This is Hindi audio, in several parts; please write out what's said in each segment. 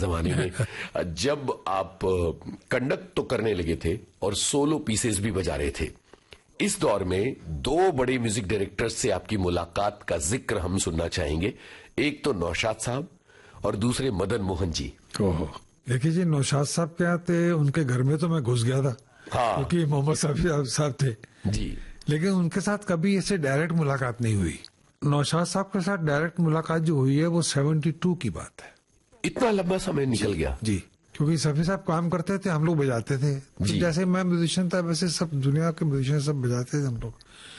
जमाने में जब आप कंडक्ट तो करने लगे थे और सोलो पीसेस भी बजा रहे थे। इस दौर में दो बड़े म्यूजिक डायरेक्टर्स से आपकी मुलाकात का जिक्र हम सुनना चाहेंगे। एक तो नौशाद साहब और दूसरे मदन मोहन जी। ओहो, देखिए जी, नौशाद साहब क्या थे, उनके घर में तो मैं घुस गया था। हाँ। क्योंकि मोहम्मद साहब थे जी, लेकिन उनके साथ कभी ऐसे डायरेक्ट मुलाकात नहीं हुई। नौशाद साहब के साथ डायरेक्ट मुलाकात जो हुई है वो 72 की बात है। इतना लंबा समय निकल गया जी, क्योंकि सफी साहब काम करते थे, हम लोग बजाते थे। जैसे मैं म्यूजिशियन था वैसे सब दुनिया के म्यूजिशियन सब बजाते थे हम लोग।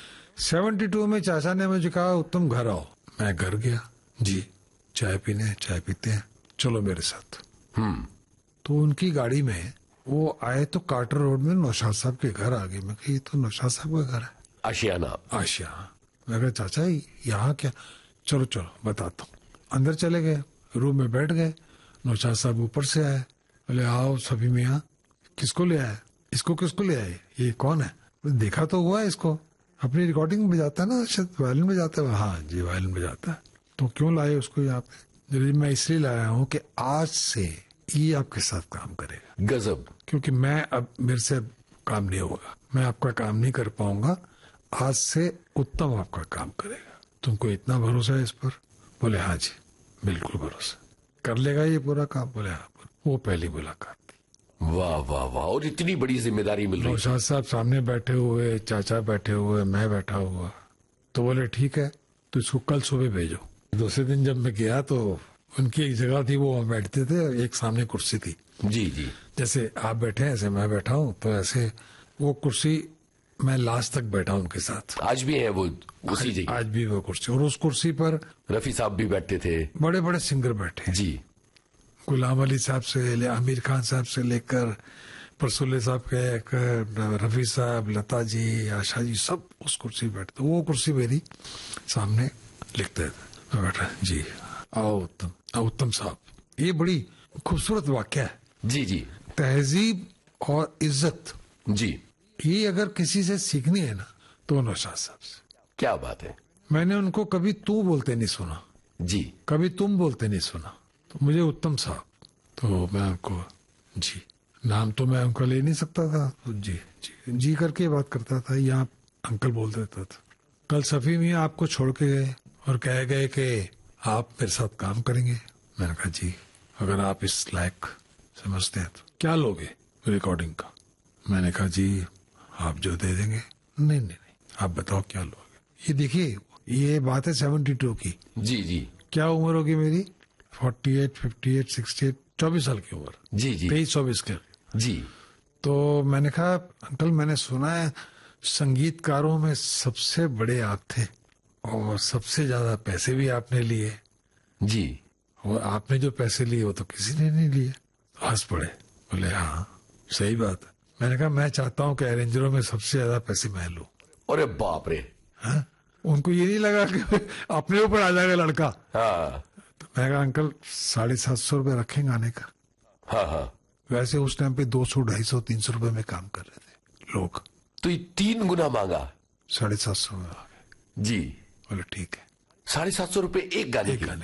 72 में चाचा ने मुझे कहा उत्तम घर आओ। मैं घर गया जी, चाय पीते हैं, चलो मेरे साथ। तो उनकी गाड़ी में वो आए तो कार्टर रोड में नौशाद साहब के घर आ गए। मैं कहा ये तो नौशाद साहब का घर है, आशियाना। मैं कहा चाचा यहाँ क्या, चलो बताता हूँ। अंदर चले गए, रूम में बैठ गए। नौशाद साहब ऊपर से आए, बोले आओ सभी मियाँ, किसको ले आए, इसको किसको ले आए, ये कौन है? देखा तो हुआ है इसको, अपनी रिकॉर्डिंग में बजाता है ना, शायद वायलिन में जाता है। हाँ जी, वायलिन में जाता है। तो क्यों लाए उसको यहाँ पे? मैं इसलिए लाया हूँ कि आज से ये आपके साथ काम करेगा। गजब। क्योंकि मैं अब मेरे से काम नहीं होगा, मैं आपका काम नहीं कर पाऊंगा, आज से उत्तम आपका काम करेगा। तुमको इतना भरोसा है इस पर? बोले हाँ जी, बिल्कुल भरोसा, कर लेगा ये पूरा काम। बोले हाँ। वो पहली मुलाकात थी। वाह वाह वाह, और इतनी बड़ी जिम्मेदारी मिल रही। नौशाद साहब सामने बैठे हुए, चाचा बैठे हुए, मैं बैठा हुआ। तो बोले ठीक है, तो इसको कल सुबह भेजो। दूसरे दिन जब मैं गया तो उनकी एक जगह थी, वो वहां बैठते थे, एक सामने कुर्सी थी। जी जी, जैसे आप बैठे हैं ऐसे मैं बैठा हूँ, तो ऐसे वो कुर्सी मैं लास्ट तक बैठा उनके साथ। आज भी है वो उसी जगह? आज भी वो कुर्सी, और उस कुर्सी पर रफी साहब भी बैठते थे, बड़े बड़े सिंगर बैठे जी, गुलाम अली साहब से, आमिर खान साहब से लेकर परसुल्ले साहब के, रफी साहब, लता जी, आशा जी, सब उस कुर्सी बैठते। वो कुर्सी मेरी सामने लिखते थे। बैठा जी, आओ उत्तम साहब। ये बड़ी खूबसूरत वाक्य है जी जी। तहजीब और इज्जत जी, ये अगर किसी से सीखनी है ना तो नौशाद साहब से। क्या बात है। मैंने उनको कभी तू बोलते नहीं सुना जी, कभी तुम बोलते नहीं सुना। तो मुझे उत्तम साहब, तो मैं उनको जी, नाम तो मैं उनका ले नहीं सकता था, तो जी करके बात करता था, या अंकल बोल देता था। कल सफी मियाँ आपको छोड़ के गए और कह गए कि आप मेरे साथ काम करेंगे। मैंने कहा जी, अगर आप इस लायक समझते हैं तो क्या लोगे रिकॉर्डिंग का? मैंने कहा जी, आप जो दे देंगे। नहीं, आप बताओ क्या लोगे। ये देखिए, ये बात है 72 की। जी जी। क्या उम्र होगी मेरी? 48, 58, 68, 24 साल की उम्र। जी जी, 23-24 के जी। तो मैंने कहा अंकल, मैंने सुना है संगीतकारों में सबसे बड़े आप थे और सबसे ज्यादा पैसे भी आपने लिए जी, और आपने जो पैसे लिए वो तो किसी ने नहीं लिए। हंस पड़े, बोले हाँ सही बात है। मैंने कहा मैं चाहता हूँ कि अरेंजरों में सबसे ज्यादा पैसे मैं लूं। अरे बाप रे। हाँ? उनको ये नहीं लगा कि अपने ऊपर आ जाएगा लड़का। हाँ। तो मैंने कहा अंकल 750 रुपये रखेंगे आने का। हाँ। वैसे उस टाइम पे 200, 250, 300 रुपए में काम कर रहे थे लोग। तो ये 3 गुना मांगा। 750 रुपये आ गए जी। बोले ठीक है। 750 रुपये एक गाने का।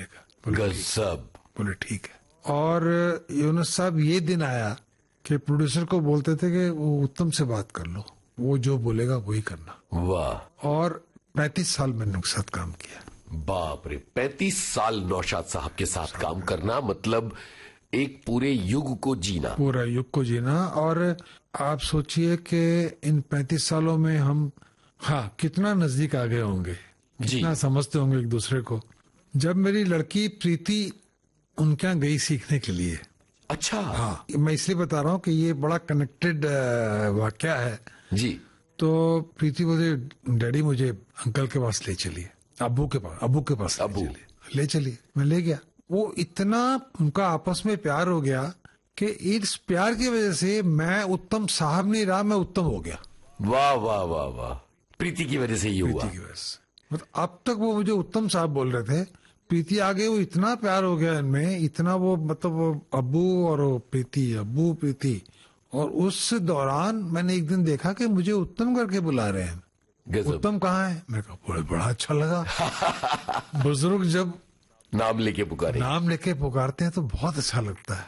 गजब। बोले ठीक है। और यूनुस साहब ये दिन आया कि प्रोड्यूसर को बोलते थे कि वो उत्तम से बात कर लो, वो जो बोलेगा वही करना। वाह। और 35 साल मैंने उनके साथ काम किया। बाप रे, 35 साल नौशाद साहब के साथ काम करना मतलब एक पूरे युग को जीना। पूरा युग को जीना। और आप सोचिए कि इन 35 सालों में हम कितना नजदीक आ गए होंगे, कितना समझते होंगे एक दूसरे को। जब मेरी लड़की प्रीति उनके यहाँ गई सीखने के लिए। अच्छा। हाँ, मैं इसलिए बता रहा हूँ कि ये बड़ा कनेक्टेड वाकया है जी। तो प्रीति बोले डैडी मुझे अंकल के पास ले चलिए, अब्बू के पास ले चलिए। मैं ले गया। वो इतना उनका आपस में प्यार हो गया कि इस प्यार की वजह से मैं उत्तम साहब नहीं रहा, मैं उत्तम हो गया। वाह वाह वाह वाह, प्रीति की वजह से ही हुआ। प्रीति की वजह से। मतलब अब तक वो मुझे उत्तम साहब बोल रहे थे, प्रीति आगे वो इतना प्यार हो गया इनमें, इतना वो मतलब वो अब्बू और अब्बू प्रीति। और उस दौरान मैंने एक दिन देखा कि मुझे उत्तम करके बुला रहे हैं। उत्तम कहाँ है? मैं कहा बड़ा अच्छा लगा। बुजुर्ग जब नाम लेके पुकारते हैं तो बहुत अच्छा लगता है।